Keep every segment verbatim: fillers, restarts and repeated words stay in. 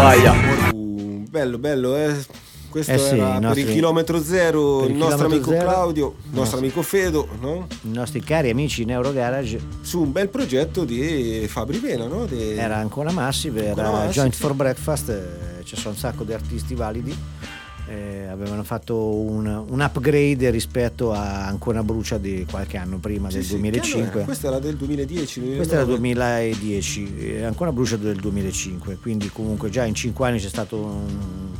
Aia. Uh, bello, bello, eh. Questo Eh sì, era nostri, per il chilometro zero, il il nostro chilometro amico zero, Claudio, il nostro nostro, amico Fedo, no? I nostri cari amici Neurogarage. Su un bel progetto di Fabri Pena, no? De... Era ancora Massive, ancora era Massive. Joint for Breakfast, eh, ci sono un sacco di artisti validi. Eh, avevano fatto un, un upgrade rispetto a Ancona Brucia di qualche anno prima, sì, del sì, duemilacinque. Questo era del duemiladieci. Questo era duemiladieci, eh, Ancona Brucia del duemilacinque, quindi comunque già in cinque anni c'è stato un,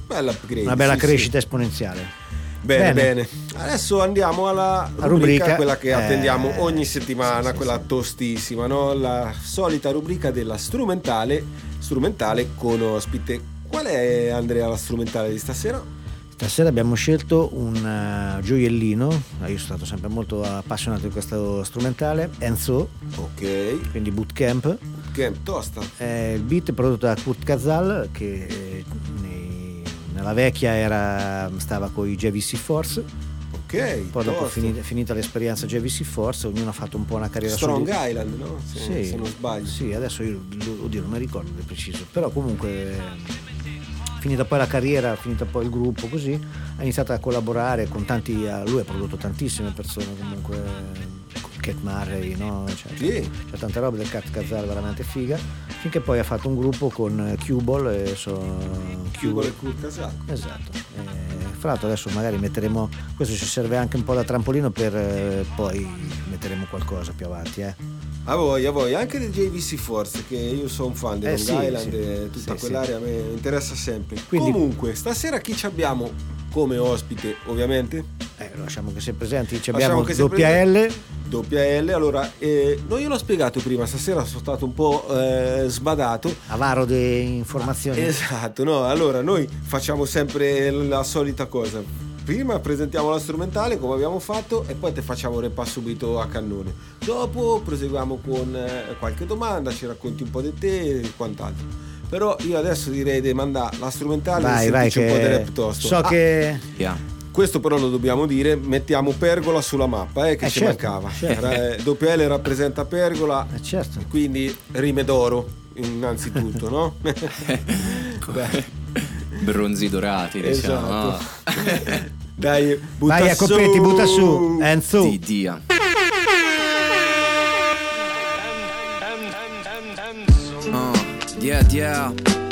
una bella sì, crescita sì. esponenziale. Bene, bene, bene. Adesso andiamo alla rubrica, rubrica quella che attendiamo eh, ogni settimana, sì, quella sì, tostissima, no? La solita rubrica della strumentale, strumentale con ospite. Qual è, Andrea, la strumentale di stasera? Stasera abbiamo scelto un uh, gioiellino, io sono stato sempre molto appassionato di questo strumentale, Enzo, ok, quindi Bootcamp. Bootcamp, tosta. Eh, il beat è prodotto da Kurt Kazal, che eh, nei, nella vecchia era, stava con i J V C Force. Ok, poi dopo tosto. finita, finita l'esperienza J V C Force, ognuno ha fatto un po' una carriera Strong su Island, no? Se, sì, se non sbaglio. Sì, adesso io oddio, non mi ricordo di preciso, però comunque... finita poi la carriera, finita poi il gruppo, così ha iniziato a collaborare con tanti, lui ha prodotto tantissime persone comunque, con Kate Murray, no? Cioè, sì. C'è tante robe del Cat Kazal veramente figa, finché poi ha fatto un gruppo con Q-Ball e so, Q-Ball e Kurt Kazal. Esatto. E, fra l'altro adesso magari metteremo, questo ci serve anche un po' da trampolino per eh, poi metteremo qualcosa più avanti, eh. A voi, a voi, anche del J V C Force, che io sono un fan di eh Long sì, Island sì, e tutta sì, quell'area sì. a me interessa sempre. Quindi, comunque, stasera chi ci abbiamo come ospite, ovviamente? Eh, lasciamo che sia presenti, ci Lasciamo abbiamo che sia doppia L. Doppia L, allora, eh, no, io l'ho spiegato prima, stasera sono stato un po' eh, sbadato. Avaro di informazioni. Esatto, no, allora noi facciamo sempre la solita cosa. Prima presentiamo la strumentale come abbiamo fatto e poi te facciamo un repasso subito a cannone. Dopo proseguiamo con eh, qualche domanda, ci racconti un po' di te e quant'altro. Però io adesso direi di mandare la strumentale vai, e vai, sentirci che un po' di rap tosto. So ah, che... Yeah. Questo però lo dobbiamo dire, mettiamo Pergola sulla mappa, eh, che eh, ci certo, mancava. Certo. Eh, doppia L rappresenta Pergola, eh, certo. quindi rime d'oro innanzitutto, no? Bronzi dorati, diciamo. Esatto. Dai, butta vai a su. Coppetti, butta su Enzo. Di dia. Uh, yeah, yeah.